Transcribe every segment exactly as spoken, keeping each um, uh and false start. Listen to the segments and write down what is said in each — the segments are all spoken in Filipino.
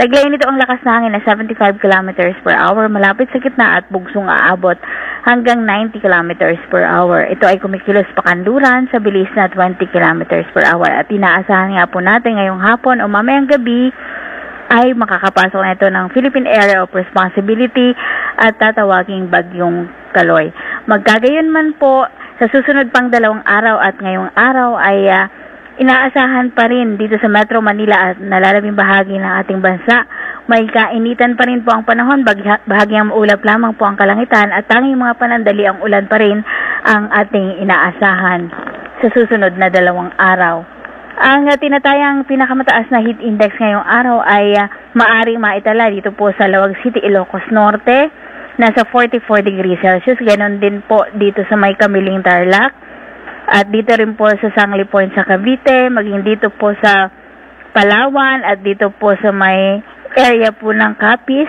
Taglay nito ang lakas ng hangin na seventy-five kilometers per hour, malapit sa gitna at bugsong aabot hanggang ninety kilometers per hour. Ito ay kumikilos pakanluran sa bilis na twenty kilometers per hour at inaasahan nga po natin ngayong hapon o mamayang gabi ay makakapasok na ito ng Philippine Area of Responsibility at tatawaging Bagyong Kaloy. Magkagayon man po, sa susunod pang dalawang araw at ngayong araw ay uh, inaasahan pa rin dito sa Metro Manila at nalalabing bahagi ng ating bansa. May kainitan pa rin po ang panahon, bahagyang maulap lamang po ang kalangitan at tanging mga panandali ang ulan pa rin ang ating inaasahan sa susunod na dalawang araw. Ang uh, tinatayang pinakamataas na heat index ngayong araw ay uh, maaring maitala dito po sa Lawag City, Ilocos Norte, nasa forty-four degrees Celsius. Ganon din po dito sa May Kamiling, Tarlac. At dito rin po sa Sangli Point sa Cavite, maging dito po sa Palawan at dito po sa may area po ng Capiz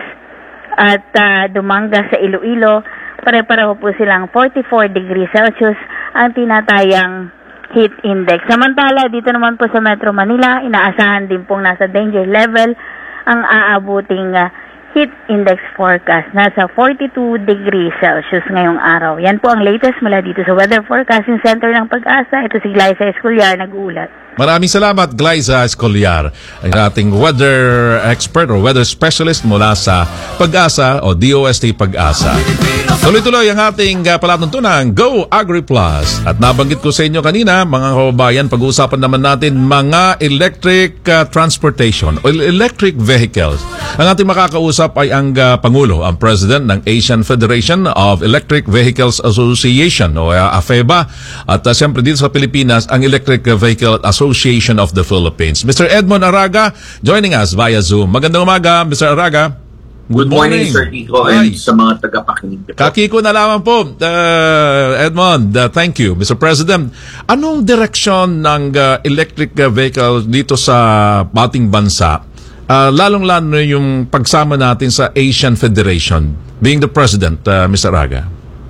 at uh, Dumanga sa Iloilo. Pare-pareho po silang forty-four degrees Celsius ang tinatayang heat index. Samantala, dito naman po sa Metro Manila, inaasahan din pong nasa danger level ang aabuting uh, heat index forecast. Nasa forty-two degrees Celsius ngayong araw. Yan po ang latest mula dito sa Weather Forecasting Center ng Pag-asa. Ito si Glyza Escolar, nag-uulat. Maraming salamat, Glyza Escolar, ang ating weather expert or weather specialist mula sa Pag-asa o D O S T Pag-asa. Tuloy-tuloy ang ating uh, palatuntunan, Go AgriPlus. At nabanggit ko sa inyo kanina, mga kababayan, pag-uusapan naman natin mga electric uh, transportation o electric vehicles. Ang ating makakausap ay ang uh, Pangulo, ang President ng Asian Federation of Electric Vehicles Association o uh, A F E B A. At uh, siyempre dito sa Pilipinas, ang Electric Vehicle Association of the Philippines. Mister Edmond Araga joining us via Zoom. Magandang umaga, Mister Araga. Good, Good morning, morning, Sir Kiko, and sa mga tagapakinig. Kakiko na lamang po, uh, Edmond. Uh, thank you, Mister President. Anong direksyon ng uh, electric uh, vehicle dito sa ating bansa? Uh, lalong-lalo yung pagsama natin sa Asian Federation, being the President, uh, Mister Araga.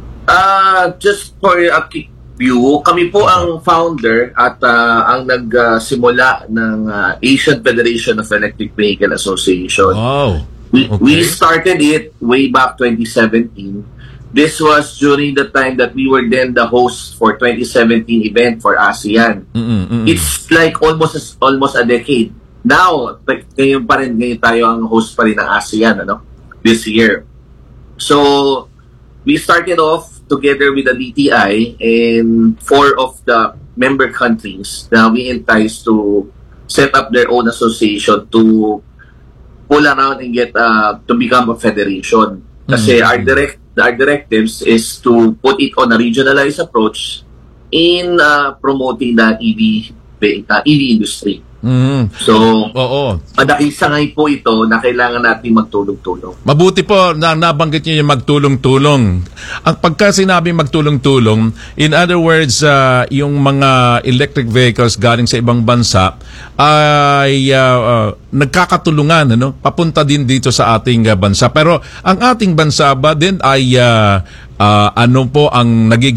Uh, just for a quick view, kami po ang founder at uh, ang nagsimula uh, ng uh, Asian Federation of Electric Vehicle Association. Oh. We, okay. we started it way back twenty seventeen. This was during the time that we were then the host for twenty seventeen event for ASEAN. Mm-mm, mm-mm. It's like almost a, almost a decade. Now, ngayon pa rin, ngayon tayo ang host pa rin ng ASEAN, ano, this year. So, we started off together with the D T I and four of the member countries na we entice to set up their own association to pull around and get uh, to become a federation. Kasi mm-hmm. our direct our directives is to put it on a regionalized approach in uh, promoting the E V uh, E V industry. Mm. So, oo. Madakisangay po ito na kailangan natin magtulong-tulong. Mabuti po na nabanggit niyo yung magtulong-tulong. Ang pagka sinabi magtulong-tulong, in other words, uh, yung mga electric vehicles galing sa ibang bansa ay uh, uh, nagkakatulungan, ano, papunta din dito sa ating uh, bansa. Pero ang ating bansa ba din ay uh, uh, ano po ang nagiging